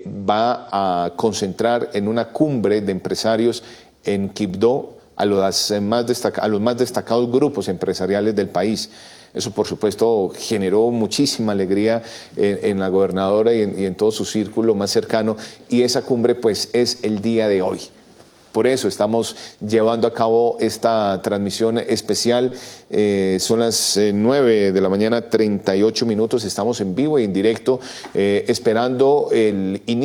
va a concentrar en una cumbre de empresarios en Quibdó a los más destacados grupos empresariales del país. Eso, por supuesto, generó muchísima alegría en la gobernadora y en todo su círculo más cercano, y esa cumbre pues es el día de hoy. Por eso estamos llevando a cabo esta transmisión especial. Son las 9 de la mañana, 38 minutos. Estamos en vivo y en directo, esperando el inicio